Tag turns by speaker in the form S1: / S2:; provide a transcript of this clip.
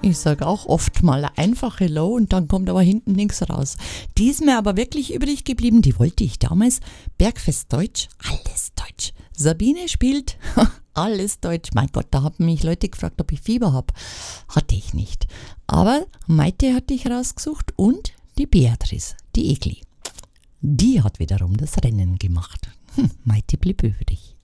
S1: Ich sage auch oft mal eine einfache Low und dann kommt aber hinten nichts raus. Die ist mir aber wirklich übrig geblieben, die wollte ich damals. Bergfest Deutsch, alles Deutsch. Sabine spielt, alles Deutsch. Mein Gott, da haben mich Leute gefragt, ob ich Fieber habe. Hatte ich nicht. Aber Maite hatte ich rausgesucht und die Beatrice, die Egli. Die hat wiederum das Rennen gemacht. Maite blieb übrig.